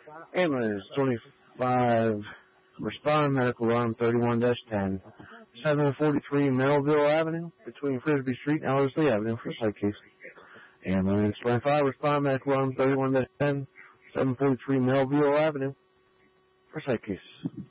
Ambulance 25, respond medical alarm 31-10, 743 Melville Avenue, between Frisbee Street and Ellerslie Avenue for site case. Ambulance 25, respond medical alarm 31-10, 743 Melville Avenue for site case.